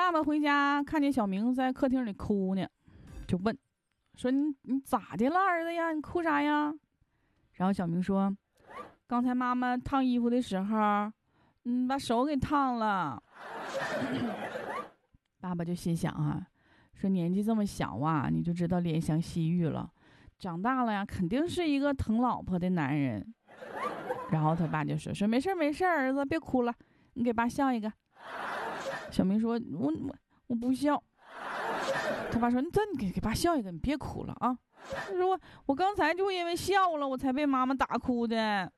爸爸回家看见小明在客厅里哭呢，就问说你咋的了儿子呀，你哭啥呀？然后小明说，刚才妈妈烫衣服的时候把手给烫了。爸爸就心想啊，说年纪这么小啊，你就知道怜香惜玉了，长大了呀肯定是一个疼老婆的男人。然后他爸就说没事没事，儿子别哭了，你给爸笑一个。小明说我不笑。他爸说你给爸笑一个，你别哭了啊。他说我刚才就因为笑了我才被妈妈打哭的。